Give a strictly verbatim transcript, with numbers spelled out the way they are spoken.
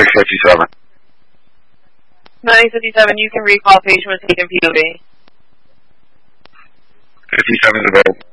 fifty-seven. nine fifty-seven, you can recall patient with taken P O V. fifty-seven is available.